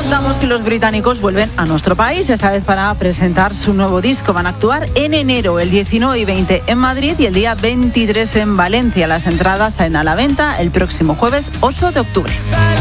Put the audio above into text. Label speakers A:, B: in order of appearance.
A: contamos que los británicos vuelven a nuestro país, esta vez para presentar su nuevo disco. Van a actuar en enero, el 19 y 20 en Madrid y el día 23 en Valencia. Las entradas salen a la venta el próximo jueves 8 de octubre.